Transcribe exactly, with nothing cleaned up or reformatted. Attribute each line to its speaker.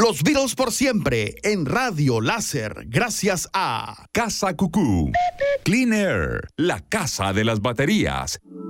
Speaker 1: Los Beatles por siempre en Radio Láser, gracias a
Speaker 2: Casa Cucú. Clean Air, la casa de las baterías.